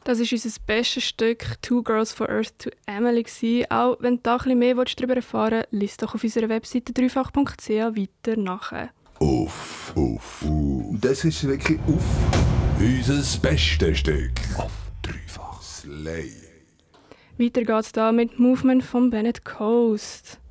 Das war unser bestes Stück «Two Girls from Earth to Emily». Auch wenn du da ein bisschen mehr darüber erfahren willst, lies doch auf unserer Webseite dreifach.ch weiter nachher. Uff. Das ist wirklich uff. Unser bestes Stück. Auf dreifach. Slay. Weiter geht's da mit «Movement» von Bennett Coast.